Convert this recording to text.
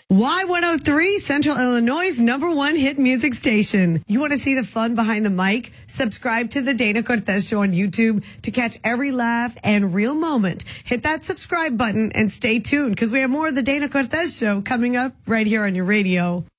Y103, Central Illinois' #1 hit music station. You want to see the fun behind the mic? Subscribe to the Dana Cortez Show on YouTube to catch every laugh and real moment. Hit that subscribe button and stay tuned because we have more of the Dana Cortez Show coming up right here on your radio.